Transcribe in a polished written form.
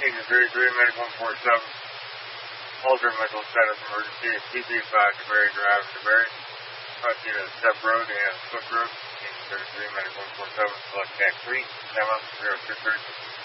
Eagle 33, Medic 147. Alter mental status emergency at TP5 DeBerry Drive, DeBerry. Proceed to Step Road and Swift Road. Eagle 33, Medic 147. Select Cat 3, 7, 063.